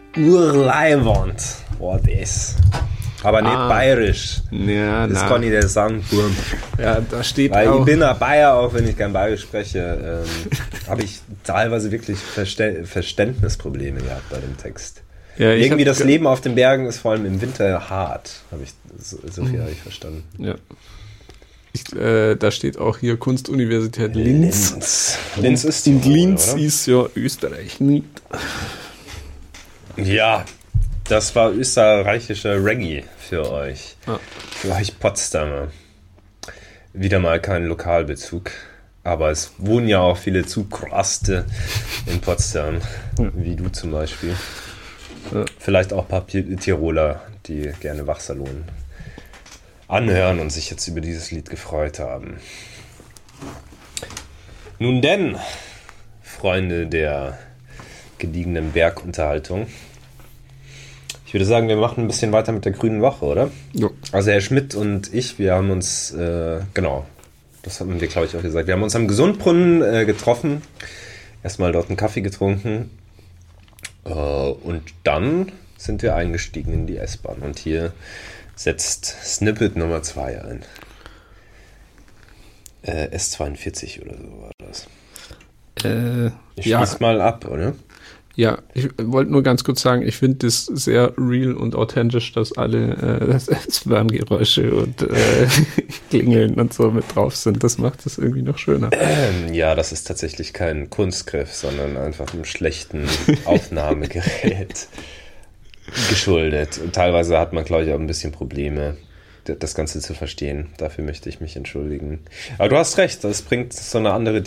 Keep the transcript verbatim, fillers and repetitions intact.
Urleiwand war das. Aber nicht Ah. bayerisch. Ja, Das na. kann ich dir sagen, Burm. Ja, da steht Weil auch. ich bin ein Bayer, auch wenn ich kein Bayerisch spreche, ähm, habe ich teilweise wirklich Verste- Verständnisprobleme gehabt bei dem Text. ja, ich Irgendwie hab das ge- Leben auf den Bergen ist vor allem im Winter hart. Habe ich, so, so viel habe ich verstanden. Ja. Ich, äh, da steht auch hier Kunstuniversität Linz. Linz. Linz ist die Und Linz oder? ist ja Österreich nicht. Ja, das war österreichischer Reggae für euch. Ja. Für euch Potsdamer. Wieder mal kein Lokalbezug. Aber es wohnen ja auch viele Zugraste in Potsdam. Ja. Wie du zum Beispiel. Ja. Vielleicht auch ein paar Pi- Tiroler, die gerne Wachsalon anhören und sich jetzt über dieses Lied gefreut haben. Nun denn, Freunde der gediegenen Bergunterhaltung. Ich würde sagen, wir machen ein bisschen weiter mit der Grünen Woche, oder? Ja. Also Herr Schmidt und ich, wir haben uns, äh, genau, das haben wir, glaube ich, auch gesagt, wir haben uns am Gesundbrunnen äh, getroffen, erstmal dort einen Kaffee getrunken äh, und dann sind wir eingestiegen in die S-Bahn und hier setzt Snippet Nummer zwei ein. Äh, S zweiundvierzig oder so war das. Äh, Ich ja, schließ mal ab, oder? ja, ich wollte nur ganz kurz sagen, ich finde das sehr real und authentisch, dass alle äh, S-Bahn-Geräusche und äh, Klingeln und so mit drauf sind. Das macht es irgendwie noch schöner. Ähm, ja, das ist tatsächlich kein Kunstgriff, sondern einfach einem schlechten Aufnahmegerät geschuldet. Und teilweise hat man, glaube ich, auch ein bisschen Probleme, d- das Ganze zu verstehen. Dafür möchte ich mich entschuldigen. Aber du hast recht, das bringt so eine andere